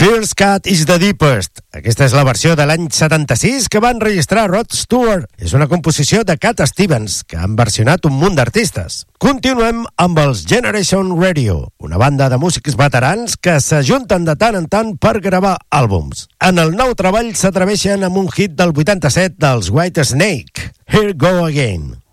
First Cut is the Deepest. Aquesta és la versió de l'any 76 que va enregistrar Rod Stewart. És una composició de Cat Stevens, que han versionat un munt d'artistes. Continuem amb els Generation Radio, una banda de músics veterans que s'ajunten de tant en tant per gravar àlbums. En el nou treball s'atreveixen amb un hit del 87 dels White Snake, Here Go Again.